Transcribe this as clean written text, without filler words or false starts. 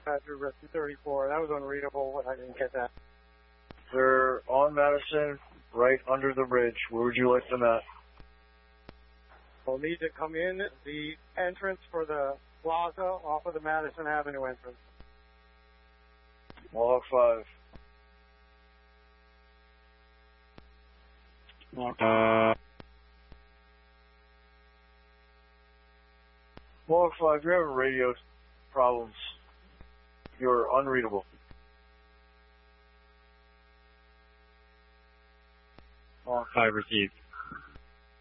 Patrick Rescue 34. That was unreadable. I didn't get that. They're on Madison, right under the bridge. Where would you like them at? We'll need to come in the entrance for the plaza off of the Madison Avenue entrance. Mohawk 5. Mohawk 5, you're having radio problems. You're unreadable. Mohawk 5 received.